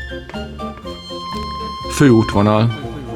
Főútvonal.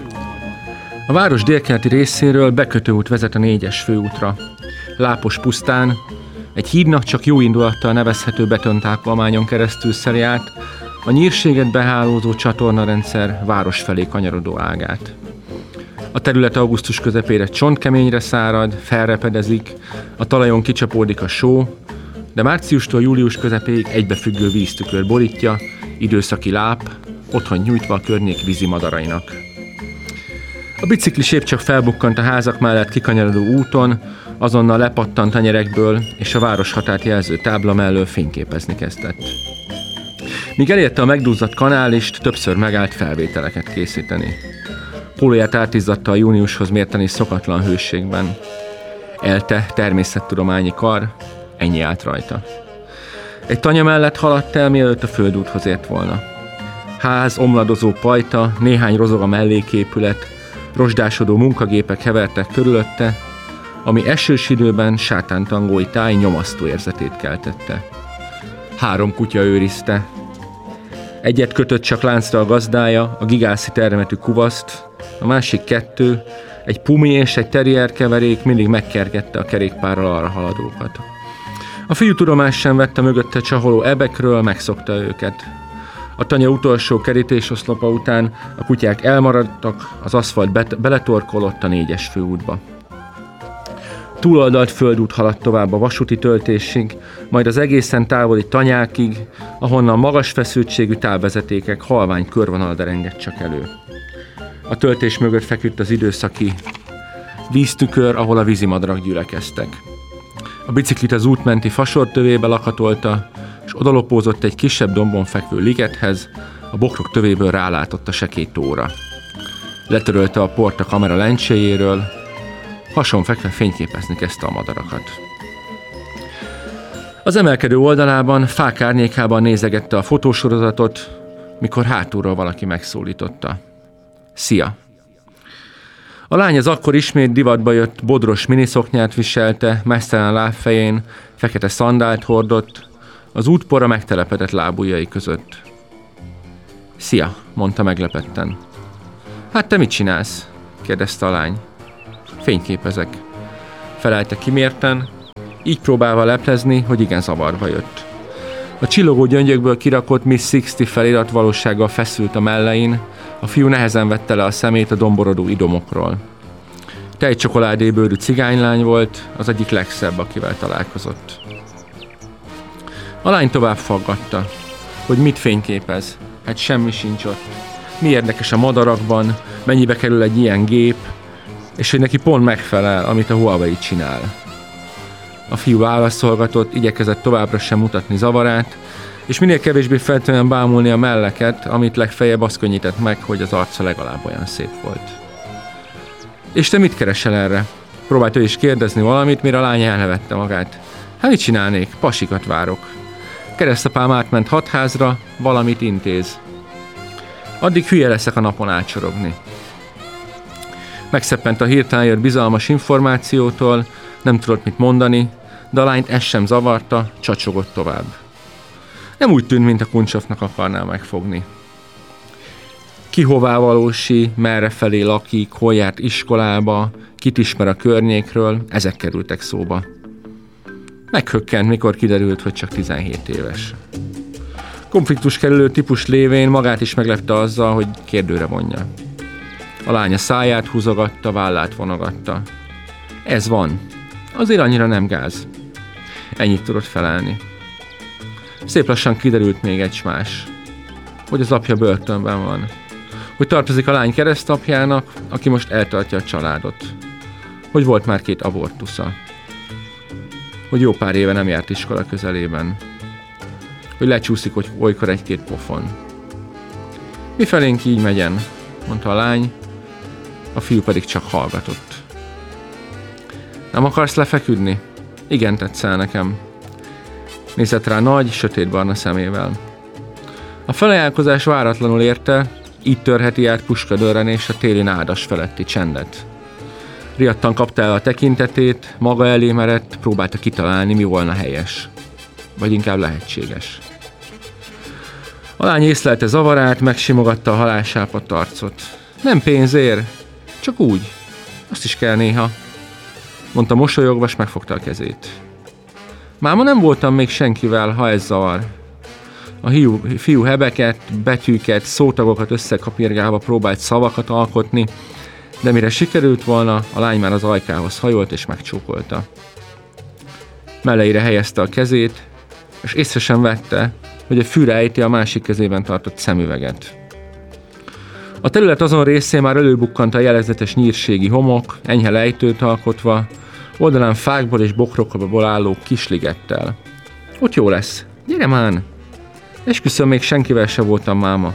A város délkeleti részéről bekötőút vezet a 4-es főútra. Lápos pusztán, egy hídnak csak jó indulattal nevezhető betontápolmányon keresztül szeli át a nyírséget behálózó csatornarendszer város felé kanyarodó ágát. A terület augusztus közepére csontkeményre szárad, felrepedezik, a talajon kicsapódik a só, de márciustól július közepéig egybefüggő víztükör borítja, időszaki láp, otthon nyújtva a környék vízi madarainak. A biciklis épp csak felbukkant a házak mellett kikanyarodó úton, azonnal lepattant a nyerekből, és a városhatárt jelző tábla mellől fényképezni kezdett. Míg elérte a megduzzadt kanálist, többször megállt felvételeket készíteni. Pólóját átizzatta a júniushoz mérteni szokatlan hőségben. ELTE természettudományi kar, ennyi állt rajta. Egy tanya mellett haladt el, mielőtt a földúthoz ért volna. Ház, omladozó pajta, néhány rozog a melléképület, rozsdásodó munkagépek hevertek körülötte, ami esős időben sátántangói táj nyomasztó érzetét keltette. 3 kutya őrizte. Egyet kötött csak láncra a gazdája, a gigászi termetű kuvaszt, a másik 2, egy pumi és egy terrier keverék mindig megkergette a kerékpárral arra haladókat. A fiú tudomást sem vette mögötte csaholó ebekről, megszokta őket. A tanya utolsó kerítésoszlopa után a kutyák elmaradtak, az aszfalt beletorkolott a 4-es főútba. Túloldalt földút haladt tovább a vasúti töltésig, majd az egészen távoli tanyákig, ahonnan magas feszültségű távvezetékek halvány körvonal derengett csak elő. A töltés mögött feküdt az időszaki víztükör, ahol a vízimadarak gyülekeztek. A biciklit az útmenti fasortövébe lakatolta, és odalopózott egy kisebb dombon fekvő ligethez, a bokrok tövéből rálátott a sekély tóra. Letörölte a port a kamera lencséjéről, hason fekve fényképezni kezdte a madarakat. Az emelkedő oldalában, fák árnyékában nézegette a fotósorozatot, mikor hátulról valaki megszólította. Szia! A lány az akkor ismét divatba jött bodros miniszoknyát viselte, meztelen lábfején, fekete szandált hordott, az útpora megtelepedett lábujjai között. Szia! Mondta meglepetten. Hát te mit csinálsz? Kérdezte a lány. Fényképezek. Felelte kimérten, így próbálva leplezni, hogy igen zavarba jött. A csillogó gyöngyökből kirakott Miss 60 felirat valósággal feszült a mellein, a fiú nehezen vette le a szemét a domborodó idomokról. Tejcsokoládébőrű cigánylány volt, az egyik legszebb, akivel találkozott. A lány tovább faggatta, hogy mit fényképez, hát semmi sincs ott. Mi érdekes a madarakban, mennyibe kerül egy ilyen gép, és hogy neki pont megfelel, amit a Huawei csinál. A fiú válaszolgatott, igyekezett továbbra sem mutatni zavarát, és minél kevésbé feltűnően bámulni a melleket, amit legfeljebb azt könnyített meg, hogy az arca legalább olyan szép volt. És te mit keresel erre? Próbált ő is kérdezni valamit, mire a lány elnevette magát. Hát mit csinálnék? Pasikat várok. Keresztapám átment Hatházra, valamit intéz. Addig hülye leszek a napon átsorogni. Megszeppent a hirtelen jött bizalmas információtól, nem tudott mit mondani, de a lányt ez sem zavarta, csacsogott tovább. Nem úgy tűnt, mint a Kuncsovnak akarná megfogni. Ki hová valósi, merre felé lakik, hol járt iskolába, kit ismer a környékről, ezek kerültek szóba. Meghökkent, mikor kiderült, hogy csak 17 éves. Konfliktus kerülő típus lévén magát is meglepte azzal, hogy kérdőre vonja. A lánya száját húzogatta, vállát vonogatta. Ez van. Azért annyira nem gáz. Ennyit tudott felelni. Szép lassan kiderült még egymás, hogy az apja börtönben van. Hogy tartozik a lány keresztapjának, aki most eltartja a családot. Hogy volt már 2 abortusza. Hogy jó pár éve nem járt iskola közelében. Hogy lecsúszik, hogy olykor 1-2 pofon. Mifelénk így megyen, mondta a lány, a fiú pedig csak hallgatott. Nem akarsz lefeküdni? Igen, tetszel nekem. Nézett rá nagy, sötétbarna szemével. A felajánlkozás váratlanul érte, így törheti át puskadörrenés a téli nádas feletti csendet. Riadtan kapta el a tekintetét, maga elé merett, próbálta kitalálni, mi volna helyes. Vagy inkább lehetséges. A lány észlelte zavarát, megsimogatta a halálsápadt arcot. Nem pénzért, csak úgy. Azt is kell néha, mondta mosolyogva, s megfogta a kezét. Máma nem voltam még senkivel, ha ez zavar. A fiú hebeket, betűket, szótagokat összekapirgálva próbált szavakat alkotni, de mire sikerült volna, a lány már az ajkához hajolt és megcsókolta. Melleire helyezte a kezét, és észre sem vette, hogy a fűre ejti a másik kezében tartott szemüveget. A terület azon részén már előbukkant a jelezetes nyírségi homok, enyhe lejtőt alkotva, oldalán fákból és bokrokból álló kisligettel. Ott jó lesz, gyere már! Esküszöm, még senkivel se voltam máma.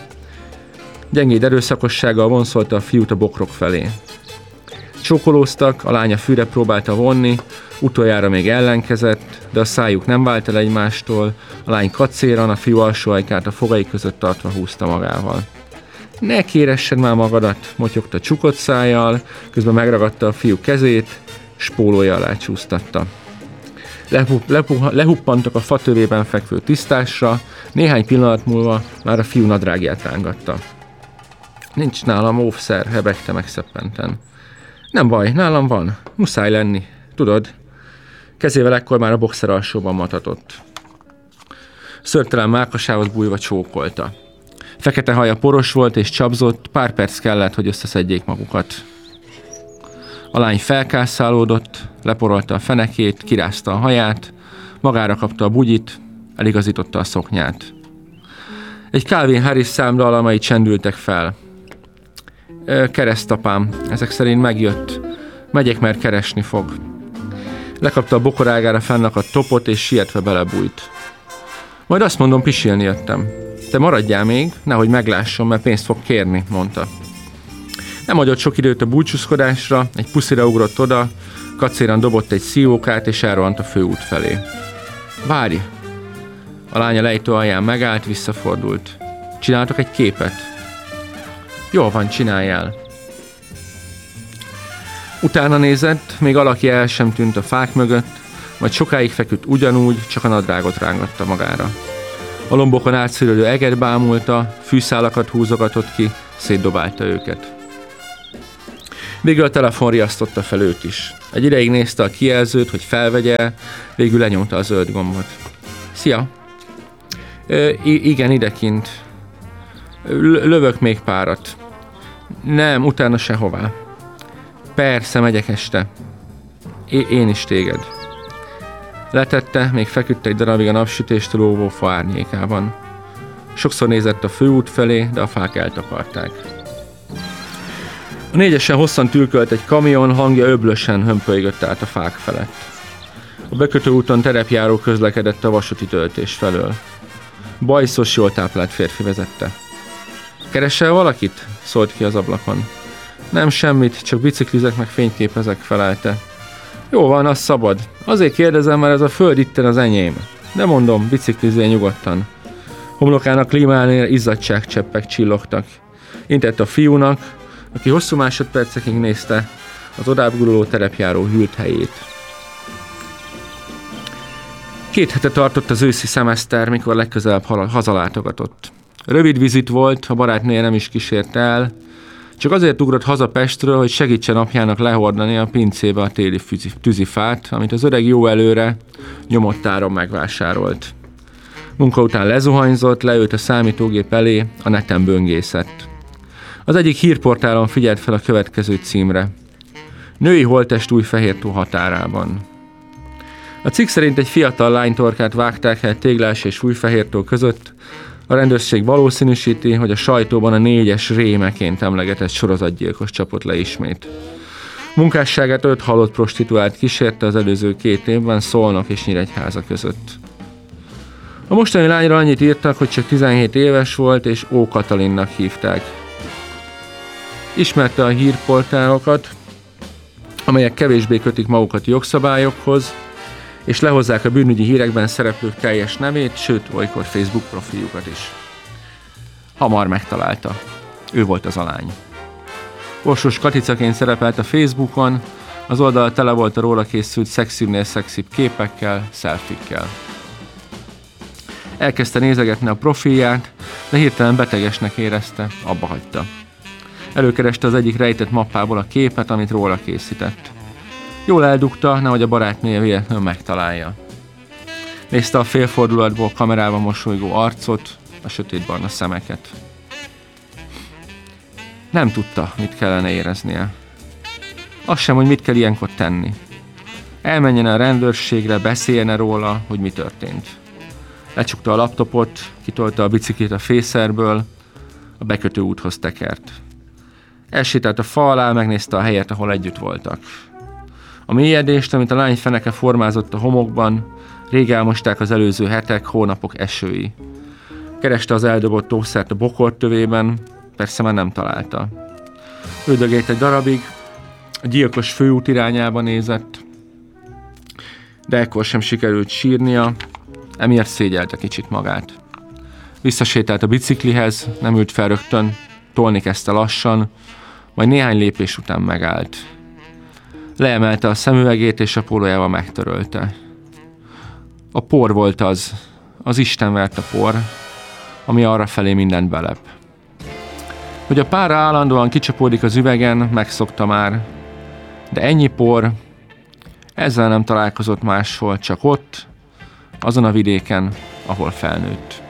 Gyengéd erőszakossággal vonszolta a fiút a bokrok felé. Csókolóztak, a lánya fűre próbálta vonni, utoljára még ellenkezett, de a szájuk nem vált el egymástól, a lány kacéran, a fiú alsó ajkát a fogai között tartva húzta magával. Ne kéressed már magadat, motyogta csukott szájjal, közben megragadta a fiú kezét, s pólója alá csúsztatta. Lehuppantak a fatövében fekvő tisztásra, néhány pillanat múlva már a fiú nadrágját rángatta. Nincs nálam óvszer, hebegte megszeppenten. Nem baj, nálam van, muszáj lenni, tudod. Kezével ekkor már a boxer alsóban matatott. Szörtelen mákasához bújva csókolta. Fekete haja poros volt és csapzott, pár perc kellett, hogy összeszedjék magukat. A lány felkászálódott, leporolta a fenekét, kirázta a haját, magára kapta a bugyit, eligazította a szoknyát. Egy Calvin Harris számdalamai csendültek fel. Keresztapám, ezek szerint megjött. Megyek, mert keresni fog. Lekapta a bokorágára fennakadt topot, és sietve belebújt. Majd azt mondom, pisilni jöttem. Te maradjál még, nehogy meglásson, mert pénzt fog kérni, mondta. Nem adott sok időt a búcsúzkodásra, egy puszira ugrott oda, kacéran dobott egy szívókát, és elrohant a főút felé. Várj! A lánya lejtő alján megállt, visszafordult. Csináltak egy képet? Jól van, csináljál. Utána nézett, még alakja el sem tűnt a fák mögött, majd sokáig feküdt ugyanúgy, csak a nadrágot rángatta magára. A lombokon átszűrődő eget bámulta, fűszálakat húzogatott ki, szétdobálta őket. Végül a telefon riasztotta fel őt is. Egy ideig nézte a kijelzőt, hogy felvegye, végül lenyomta a zöld gombot. Szia! Igen, idekint. Lövök még párat. Nem, utána sehová. Persze, megyek este. Én is téged. Letette, még feküdt egy darabig a napsütéstől óvó fa árnyékában. Sokszor nézett a főút felé, de a fák eltakarták. A 4-esen hosszan tülkölt egy kamion, hangja öblösen hömpölygött át a fák felett. A bekötőúton terepjáró közlekedett a vasúti töltés felől. Bajszos, jól táplált férfi vezette. Keresel valakit? Szólt ki az ablakon. Nem semmit, csak biciklizek meg fényképezek, felelte. Jó van, az szabad. Azért kérdezem, mert ez a föld itten az enyém. De mondom, biciklizél nyugodtan. Homlokának klímánél izzadságcseppek csillogtak. Intett a fiúnak, aki hosszú másodpercekig nézte az odább guruló terepjáró hűlt helyét. 2 hete tartott az őszi szemeszter, mikor legközelebb hazalátogatott. Rövid vizit volt, a barátnője nem is kísérte el, csak azért ugrott haza Pestről, hogy segítsen apjának lehordani a pincébe a téli tűzifát, amit az öreg jó előre nyomott áron megvásárolt. Munka után lezuhanyzott, leült a számítógép elé, a neten böngészett. Az egyik hírportálon figyelt fel a következő címre. Női holttest Újfehértó határában. A cikk szerint egy fiatal lány torkát vágták el Téglás és Újfehértó között. A rendőrség valószínűsíti, hogy a sajtóban a 4-es rémeként emlegetett sorozatgyilkos csapott le ismét. Munkásságát 5 halott prostituált kísérte az előző 2 évben Szolnok és Nyíregyháza között. A mostani lányra annyit írtak, hogy csak 17 éves volt, és Ó. Katalinnak hívták. Ismerte a hírportálokat, amelyek kevésbé kötik magukat jogszabályokhoz, és lehozzák a bűnügyi hírekben szereplők teljes nevét, sőt, olykor Facebook profiljukat is. Hamar megtalálta. Ő volt az a lány. Orsos Katicaként szerepelt a Facebookon, az oldal tele volt a róla készült szexibbnél szexibb képekkel, selfikkel. Elkezdte nézegetni a profilját, de hirtelen betegesnek érezte, abba hagyta. Előkereste az egyik rejtett mappából a képet, amit róla készített. Jól eldugta, nehogy a barátnője véletlenül megtalálja. Nézte a félfordulatból kamerában mosolygó arcot, a sötétbarna szemeket. Nem tudta, mit kellene éreznie. Azt sem, hogy mit kell ilyenkor tenni. Elmenjen a rendőrségre, beszéljen róla, hogy mi történt. Lecsukta a laptopot, kitolta a biciklit a fészerből, a bekötő úthoz tekert. Elsétált a fa alá, megnézte a helyet, ahol együtt voltak. A mélyedést, amit a lány feneke formázott a homokban, rég elmosták az előző hetek, hónapok esői. Kereste az eldobott ószert a bokortövében, persze már nem találta. Üldögélt egy darabig, a gyilkos főút irányába nézett, de ekkor sem sikerült sírnia, emiatt szégyelte kicsit magát. Visszasétált a biciklihez, nem ült fel rögtön, tolni kezdte lassan, majd néhány lépés után megállt. Leemelte a szemüvegét, és a pólójával megtörölte. A por volt az istenverte por, ami arrafelé mindent belep. Hogy a pára állandóan kicsapódik az üvegen, megszokta már, de ennyi por, ezzel nem találkozott máshol, csak ott, azon a vidéken, ahol felnőtt.